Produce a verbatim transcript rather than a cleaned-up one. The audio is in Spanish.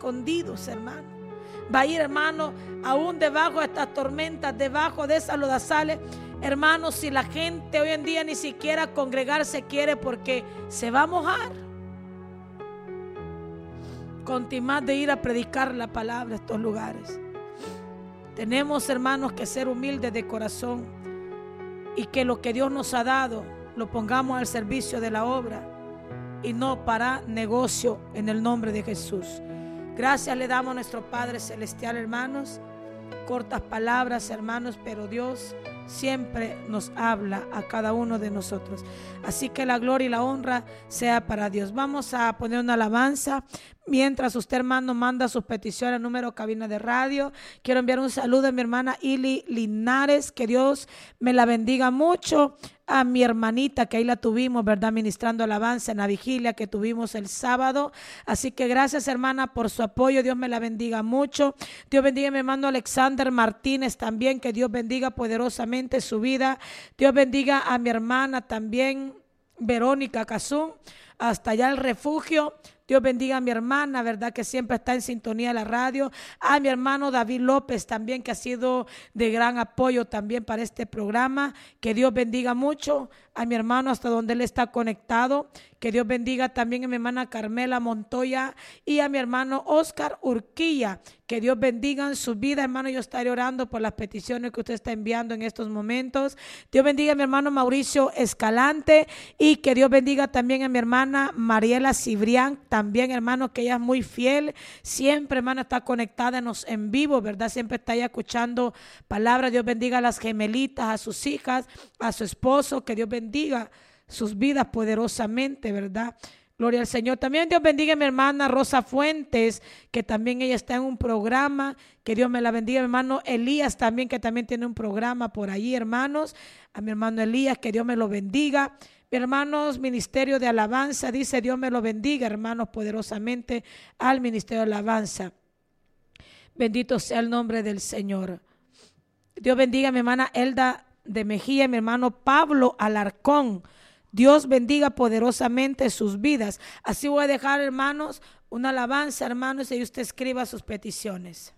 escondidos, hermano. Va a ir, hermano, aún debajo de estas tormentas, debajo de esas lodazales. Hermano, si la gente hoy en día ni siquiera congregarse quiere porque se va a mojar. Continuar de ir a predicar la palabra a estos lugares. Tenemos, hermanos, que ser humildes de corazón y que lo que Dios nos ha dado lo pongamos al servicio de la obra y no para negocio, en el nombre de Jesús. Gracias le damos a nuestro Padre Celestial, hermanos. Cortas palabras, hermanos, pero Dios siempre nos habla a cada uno de nosotros. Así que la gloria y la honra sea para Dios. Vamos a poner una alabanza. Mientras usted, hermano, manda sus peticiones al número cabina de radio. Quiero enviar un saludo a mi hermana Ili Linares. Que Dios me la bendiga mucho. A mi hermanita, que ahí la tuvimos, ¿verdad? Ministrando alabanza en la vigilia que tuvimos el sábado. Así que gracias, hermana, por su apoyo. Dios me la bendiga mucho. Dios bendiga a mi hermano Alexander Martínez también. Que Dios bendiga poderosamente su vida. Dios bendiga a mi hermana también, Verónica Cazún, hasta allá el refugio. Dios bendiga a mi hermana, verdad, que siempre está en sintonía de la radio. A mi hermano David López también, que ha sido de gran apoyo también para este programa. Que Dios bendiga mucho a mi hermano hasta donde él está conectado. Que Dios bendiga también a mi hermana Carmela Montoya y a mi hermano Oscar Urquilla. Que Dios bendiga en su vida, hermano. Yo estaré orando por las peticiones que usted está enviando en estos momentos. Dios bendiga a mi hermano Mauricio Escalante y que Dios bendiga también a mi hermana Mariela Cibrián. También, hermano, que ella es muy fiel. Siempre, hermano, está conectada en, los, en vivo, ¿verdad? Siempre está ahí escuchando palabras. Dios bendiga a las gemelitas, a sus hijas, a su esposo. Que Dios bendiga sus vidas poderosamente, ¿verdad? Gloria al Señor. También Dios bendiga a mi hermana Rosa Fuentes, que también ella está en un programa. Que Dios me la bendiga. Mi hermano Elías también, que también tiene un programa por allí, hermanos. A mi hermano Elías, que Dios me lo bendiga. Mi hermanos, Ministerio de Alabanza, dice Dios me lo bendiga, hermanos, poderosamente al Ministerio de Alabanza. Bendito sea el nombre del Señor. Dios bendiga a mi hermana Elda de Mejía, mi hermano Pablo Alarcón. Dios bendiga poderosamente sus vidas. Así voy a dejar, hermanos, una alabanza, hermanos, y usted escriba sus peticiones.